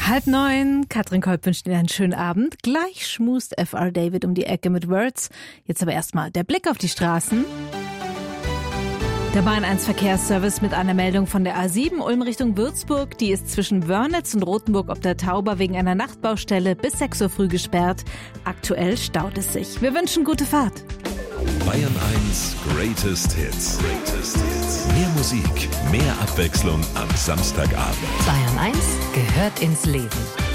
8:30, Katrin Kolb wünscht Ihnen einen schönen Abend. Gleich schmust F.R. David um die Ecke mit Words. Jetzt aber erstmal der Blick auf die Straßen. Der Bahn 1 Verkehrsservice mit einer Meldung von der A7 Ulm Richtung Würzburg. Die ist zwischen Wörnitz und Rothenburg ob der Tauber wegen einer Nachtbaustelle bis 6 Uhr früh gesperrt. Aktuell staut es sich. Wir wünschen gute Fahrt. Bayern 1 Greatest Hits. Mehr Musik, mehr Abwechslung am Samstagabend. Bayern 1 gehört ins Leben.